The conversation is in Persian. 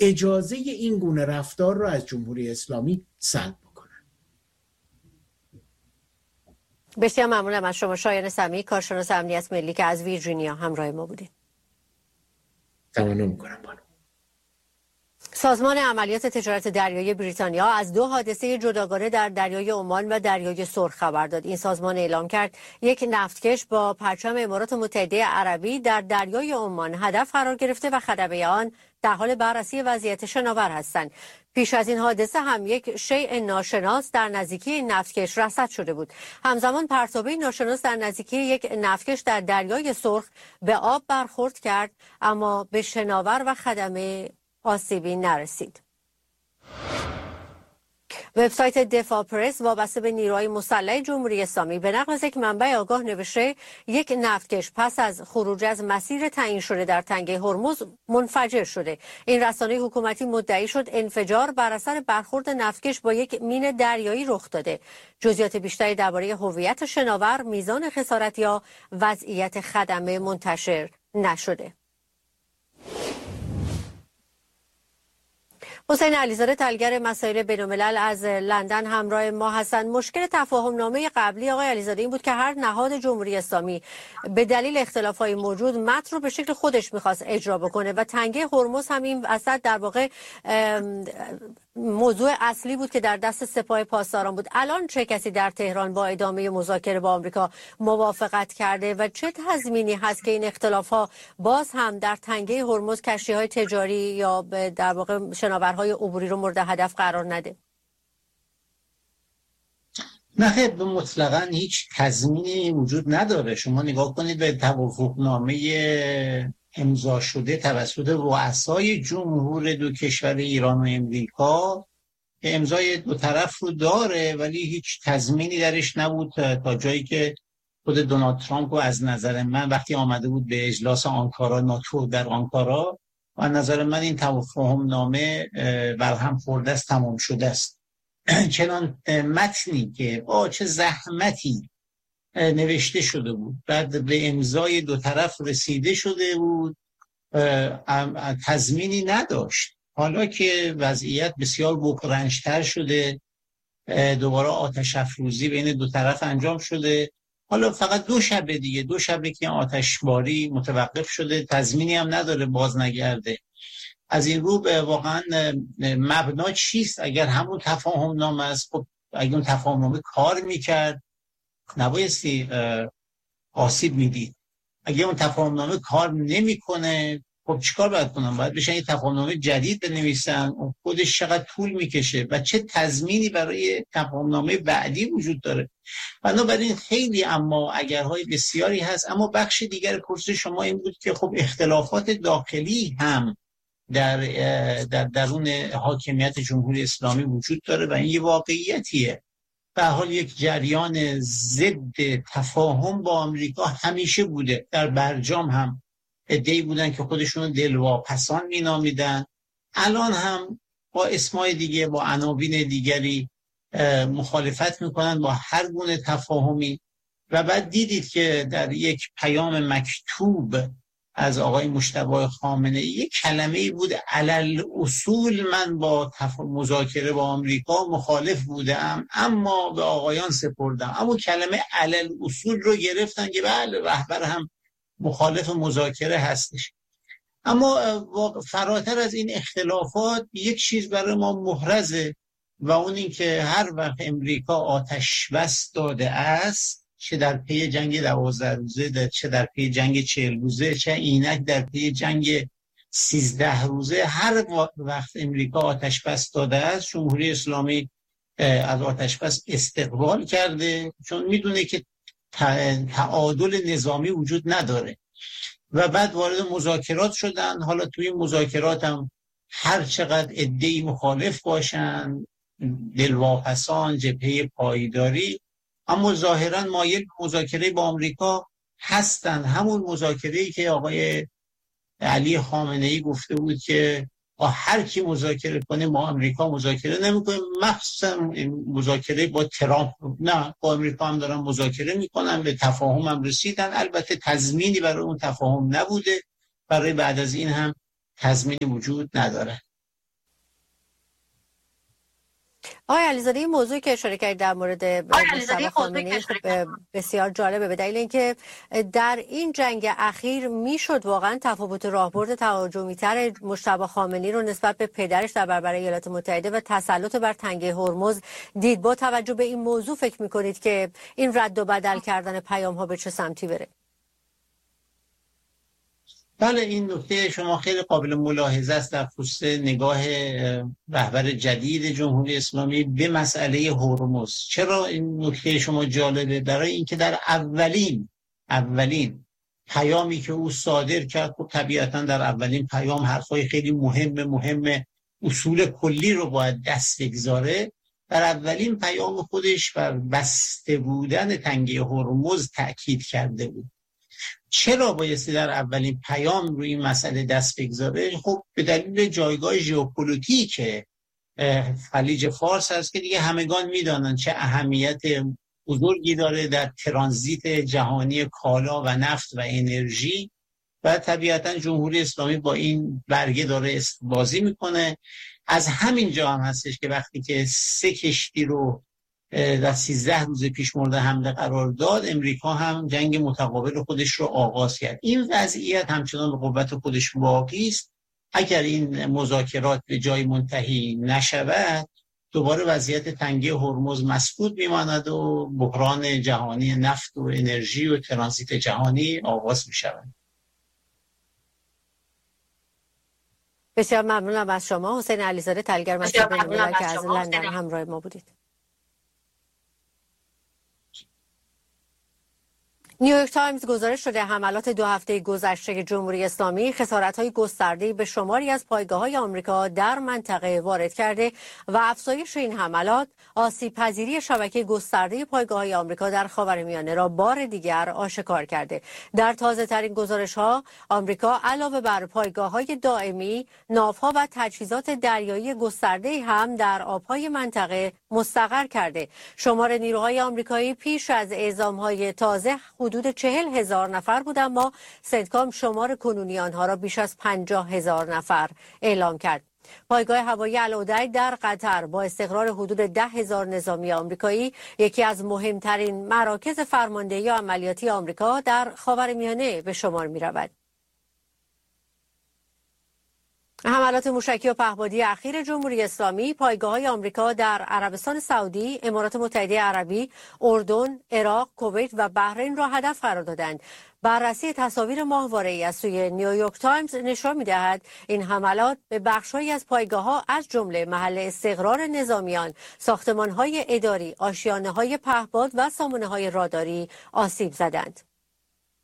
اجازه این گونه رفتار رو از جمهوری اسلامی سلب بکنن. بسیار ممنونم از شما شایان سمیع، کارشناس امنیت ملی که از ویرجینیا همراه ما بودید. تمام می‌کنم بانو. سازمان عملیات تجارت دریایی بریتانیا از 2 حادثه جداگانه در دریای عمان و دریای سرخ خبر داد. این سازمان اعلام کرد یک نفتکش با پرچم امارات متحده عربی در دریای عمان هدف قرار گرفته و خدمه آن در حال بررسی وضعیت شناور هستند. پیش از این حادثه هم یک شیء ناشناس در نزدیکی این نفتکش رصد شده بود. همزمان پرتابه ناشناس در نزدیکی یک نفتکش در دریای سرخ به آب برخورد کرد، اما به شناور و خدمه آسیبی نرسید. وبسایت دفاع پرس وابسته به نیروهای مسلح جمهوری اسلامی به نقل از یک منبع آگاه نوشته یک نفتکش پس از خروج از مسیر تعیین شده در تنگه هرمز منفجر شده. این رسانه حکومتی مدعی شد انفجار بر اثر برخورد نفتکش با یک مین دریایی رخ داده. جزئیات بیشتری درباره هویت شناور، میزان خسارت یا وضعیت خدمه منتشر نشده. حسین علیزاده تحلیلگر مسائل بین‌الملل از لندن همراه ما هستند. مشکل تفاهم نامه قبلی آقای علیزاده این بود که هر نهاد جمهوری اسلامی به دلیل اختلافات موجود متن رو به شکل خودش می‌خواست اجرا بکنه و تنگه هرمز هم این وسط در واقع موضوع اصلی بود که در دست سپاه پاسداران بود. الان چه کسی در تهران با ادامه مذاکره با آمریکا موافقت کرده و چه تضمینی هست که این اختلاف‌ها باز هم در تنگه هرمز کشتی‌های تجاری یا در واقع شناورهای عبوری رو مورد هدف قرار نده؟ نه، به مطلقاً هیچ تضمینی وجود نداره. شما نگاه کنید به توافقنامه امضا شده توسط رؤسای جمهور دو کشور ایران و امریکا که امضای دو طرف رو داره، ولی هیچ تضمینی درش نبود تا جایی که خود دونالد ترامپ از نظر من وقتی آمده بود به اجلاس آنکارا، ناتو در آنکارا، و از نظر من این توافقنامه برهم خورده است، تمام شده است. چنان متنی که با چه زحمتی نوشته شده بود، بعد به امضای دو طرف رسیده شده بود، تضمینی نداشت. حالا که وضعیت بسیار بحران‌تر شده، دوباره آتش افروزی بین دو طرف انجام شده، حالا فقط 2 شب دیگه، 2 شبه که آتشباری متوقف شده، تضمینی هم نداره باز نگرده. از این رو واقعا مبنا چیست؟ اگر همون تفاهم نامه است، خب اگر اون تفاهم نامه کار میکرد نبایستی آسیب میدید. اگر اون تفاهم نامه کار نمیکنه، خب چیکار باید کنن؟ باید بشن یه تفاهم نامه جدید بنویسن. اون خودش چقدر طول میکشه و چه تضمینی برای تفاهم نامه بعدی وجود داره؟ بنابراین خیلی اما اگرهای بسیاری هست. اما بخش دیگر پرسش شما این بود که خب اختلافات داخلی هم در درون حاکمیت جمهوری اسلامی وجود داره و این یه واقعیتیه. به حال یک جریان ضد تفاهم با آمریکا همیشه بوده. در برجام هم عده‌ای بودن که خودشون دلواپسان مینامیدن، الان هم با اسمای دیگه، با عناوین دیگری مخالفت میکنن با هر گونه تفاهمی. و بعد دیدید که در یک پیام مکتوب از آقای مجتبی خامنه‌ای یک کلمه‌ای بود، علل اصول من با مذاکره با آمریکا مخالف بودم اما به آقایان سپردم. اما کلمه علل اصول رو گرفتن که بله رهبر هم مخالف مذاکره هستش. اما فراتر از این اختلافات یک چیز برای ما محرزه و اون این که هر وقت امریکا آتش بس داده است، چه در پی جنگ 12 روزه، چه در پی جنگ 40 روزه، چه اینک در پی جنگ 13 روزه، هر وقت امریکا آتش بس داده است، جمهوری اسلامی از آتش بس استقبال کرده، چون میدونه که تعادل نظامی وجود نداره. و بعد وارد مذاکرات شدن. حالا توی این مذاکرات هم هر چقدر عده‌ای مخالف باشن، دلواپسان، جبهه پایداری، اما ظاهرا مایل مذاکره با آمریکا هستن. همون مذاکره‌ای که آقای علی خامنه‌ای گفته بود که با هر کی مذاکره کنه ما آمریکا مذاکره نمی‌کنه، مخصوصا مذاکره با ترامپ. نه، با آمریکا هم دارن مذاکره میکنن، به تفاهم هم رسیدن. البته تضمینی برای اون تفاهم نبوده، برای بعد از این هم تضمینی وجود نداره. آقای علیزاده، این موضوعی که اشاره کردید در مورد مصطفی خامنه‌ای بسیار جالبه، به دلیل اینکه در این جنگ اخیر میشد واقعا تفاوت راهبرد تهاجمی‌تر مصطفی خامنه‌ای رو نسبت به پدرش در برابر ایالات متحده و تسلط بر تنگه هرمز دید. با توجه به این موضوع فکر می‌کنید که این رد و بدل کردن پیام‌ها به چه سمتی بره؟ بله، این نکته شما خیلی قابل ملاحظه است در خصوص نگاه رهبر جدید جمهوری اسلامی به مسئله هرمز. چرا این نکته شما جالبه؟ برای اینکه در اولین پیامی که او صادر کرد، خب طبیعتا در اولین پیام حرفای خیلی مهم اصول کلی رو باید دست بگذاره. در اولین پیام خودش بر بسته بودن تنگه هرمز تأکید کرده بود. چرا بایستی در اولین پیام روی این مسئله دست بگذاره؟ خب به دلیل جایگاه ژئوپلیتیک خلیج فارس هست که دیگه همگان میدانن چه اهمیت بزرگی داره در ترانزیت جهانی کالا و نفت و انرژی، و طبیعتا جمهوری اسلامی با این برگه داره بازی میکنه. از همین جا هم هستش که وقتی که 3 کشتی رو در 13 روز پیش مورد حمله قرار داد، امریکا هم جنگ متقابل خودش رو آغاز کرد. این وضعیت همچنان به قوت خودش باقی است. اگر این مذاکرات به جای منتهی نشود، دوباره وضعیت تنگه هرمز مسدود میماند و بحران جهانی نفت و انرژی و ترانزیت جهانی آغاز میشود. بسیار ممنونم از شما. حسین علیزاده، تحلیلگر مسائل بین‌المللی که از لندن همراه ما بودید. نیویورک تایمز گزارش شده حملات 2 هفته گذشته جمهوری اسلامی خسارت‌های گسترده‌ای به شماری از پایگاه‌های آمریکا در منطقه وارد کرده و افزایش این حملات آسیب‌پذیری شبکه گسترده پایگاه‌های آمریکا در خاورمیانه را بار دیگر آشکار کرده. در تازه‌ترین گزارش‌ها، آمریکا علاوه بر پایگاه‌های دائمی، ناوها و تجهیزات دریایی گسترده‌ای هم در آب‌های منطقه مستقر کرده. شمار نیروهای آمریکایی پیش از اعزام‌های تازه حدود 40,000 نفر بود، اما سنتکام شمار کنونی آنها را بیش از 50,000 نفر اعلام کرد. پایگاه هوایی العدید در قطر با استقرار حدود 10,000 نظامی آمریکایی یکی از مهمترین مراکز فرماندهی و عملیاتی آمریکا در خاورمیانه به شمار می رود. حملات موشکی و پهپادی اخیر جمهوری اسلامی پایگاه‌های آمریکا در عربستان سعودی، امارات متحده عربی، اردن، عراق، کویت و بحرین را هدف قرار دادند. بررسی تصاویر ماهواره‌ای از سوی نیویورک تایمز نشان می‌دهد این حملات به بخش‌هایی از پایگاه‌ها از جمله محل استقرار نظامیان، ساختمان‌های اداری، آشیانه‌های پهپاد و سامانه‌های راداری آسیب زدند.